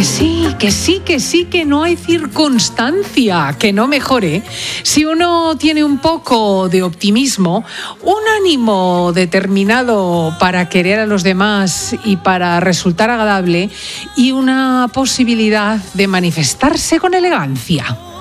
que no hay circunstancia que no mejore si uno tiene un poco de optimismo, un ánimo determinado para querer a los demás y para resultar agradable y una posibilidad de manifestarse con elegancia.